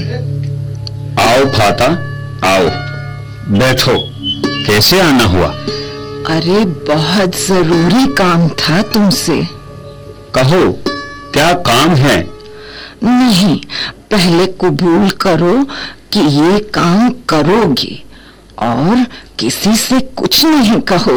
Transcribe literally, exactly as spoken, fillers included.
आओ फाता, आओ, बैठो। कैसे आना हुआ? अरे बहुत जरूरी काम था तुमसे। कहो, क्या काम है? नहीं, पहले कबूल करो कि ये काम करोगे और किसी से कुछ नहीं कहोगे।